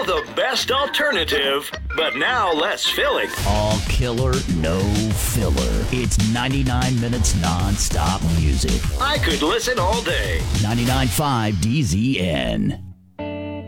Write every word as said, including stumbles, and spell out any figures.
the best alternative, but now less filling. All killer, no filler. It's ninety-nine minutes non-stop music. I could listen all day. ninety-nine point five D Z N.